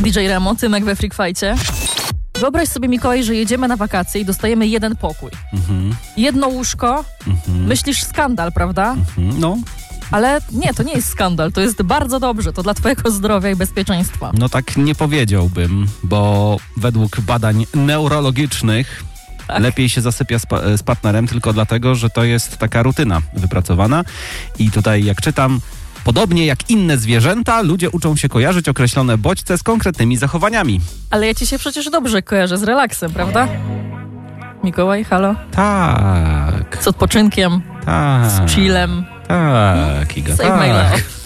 DJ Remo, Tymek we Freak Fightcie. Wyobraź sobie, Mikołaj, że jedziemy na wakacje i dostajemy jeden pokój. Jedno łóżko. Myślisz skandal, prawda? No. Ale nie, to nie jest skandal, to jest bardzo dobrze, to dla twojego zdrowia i bezpieczeństwa. No tak nie powiedziałbym, bo według badań neurologicznych lepiej się zasypia z partnerem tylko dlatego, że to jest taka rutyna wypracowana. I tutaj jak czytam, podobnie jak inne zwierzęta, ludzie uczą się kojarzyć określone bodźce z konkretnymi zachowaniami. Ale ja ci się przecież dobrze kojarzę z relaksem, prawda? Mikołaj, halo? Tak. Z odpoczynkiem, Tak. z chillem. Tak, Iga, Save my tak. love.